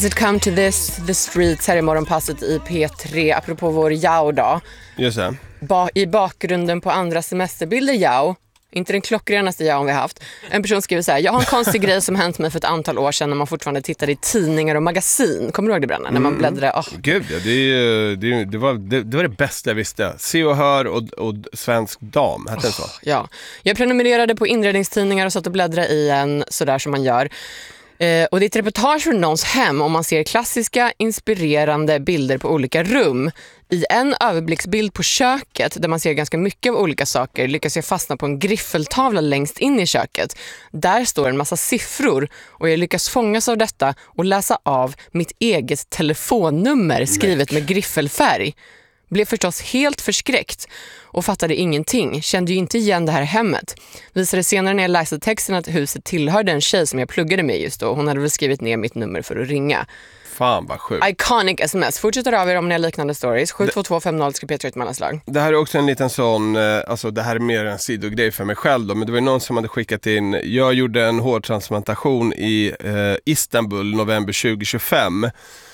It come to the streets här i morgonpasset i P3 apropå vår Yao då. Just det. I bakgrunden på andra semesterbilder Yao, inte den klockrenaste Yao vi har haft. En person skriver så här: jag har en konstig grej som hänt mig för ett antal år sedan när man fortfarande tittade i tidningar och magasin. Kommer du ihåg det, Bränna? När man bläddrade. Gud, ja, det var det bästa jag visste. Se och hör och Svensk Dam, hette det så? Ja, jag prenumererade på inredningstidningar och satt och bläddrade i en sådär som man gör. Och det är ett reportage från någons hem och man ser klassiska, inspirerande bilder på olika rum. I en överblicksbild på köket där man ser ganska mycket av olika saker lyckas jag fastna på en griffeltavla längst in i köket. Där står en massa siffror och jag lyckas fångas av detta och läsa av mitt eget telefonnummer skrivet med griffelfärg. Blev förstås helt förskräckt och fattade ingenting. Kände ju inte igen det här hemmet. Visade senare när jag läste texten att huset tillhörde en tjej som jag pluggade med just då. Hon hade väl skrivit ner mitt nummer för att ringa. Fan vad sjukt. Iconic sms. Fortsätter av er om ni har liknande stories. 72250 ska P3 ett mellanslag. Det här är också en liten sån, alltså det här är mer en sidogrej för mig själv då, men det var någon som hade skickat in, jag gjorde en hårtransplantation i Istanbul november 2025.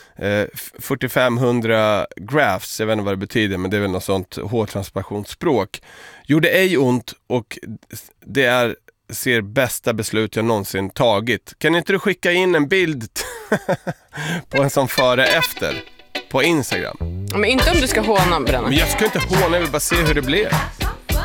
4500 grafts, jag vet inte vad det betyder, men det är väl något sånt hårtransplantationsspråk. Gjorde ej ont och det ser bästa beslut jag någonsin tagit. Kan inte du skicka in en bild på en sån före efter på Instagram? Men inte om du ska håna, Bränna. Men jag ska inte håna, jag vill bara se hur det blev.